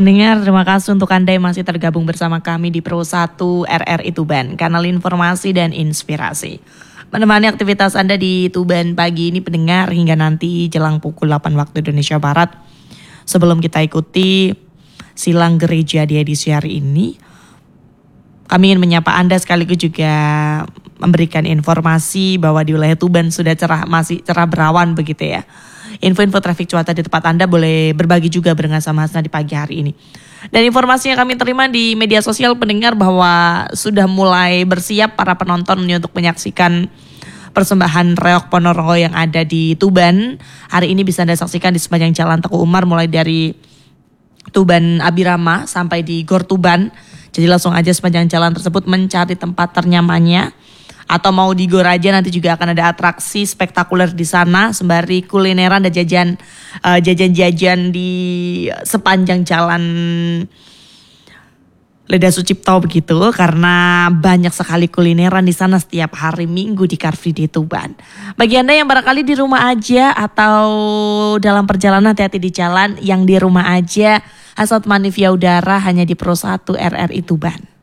Pendengar, terima kasih untuk Anda yang masih tergabung bersama kami di Pro 1 RRI Tuban, kanal informasi dan inspirasi. Menemani aktivitas Anda di Tuban pagi ini pendengar hingga nanti jelang pukul 8 waktu Indonesia Barat. Sebelum kita ikuti silang gereja di edisi hari ini, kami ingin menyapa Anda sekaligus juga memberikan informasi bahwa di wilayah Tuban sudah masih cerah berawan begitu ya. Info-info trafik cuaca di tempat Anda boleh berbagi juga dengan sama Hasna di pagi hari ini. Dan informasi yang kami terima di media sosial pendengar bahwa sudah mulai bersiap para penonton untuk menyaksikan persembahan Reok Ponorogo yang ada di Tuban. Hari ini bisa Anda saksikan di sepanjang Jalan Teguh Umar mulai dari Tuban Abirama sampai di Gor Tuban. Jadi langsung aja sepanjang jalan tersebut mencari tempat ternyamannya. Atau mau di Gor aja, nanti juga akan ada atraksi spektakuler di sana sembari kulineran dan jajan-jajan di sepanjang jalan Leda Sucipto begitu, karena banyak sekali kulineran di sana setiap hari Minggu di Car Free Day Tuban. Bagi Anda yang barangkali di rumah aja atau dalam perjalanan, hati-hati di jalan. Yang di rumah aja, asal temani via udara hanya di Pro 1 RRI Tuban.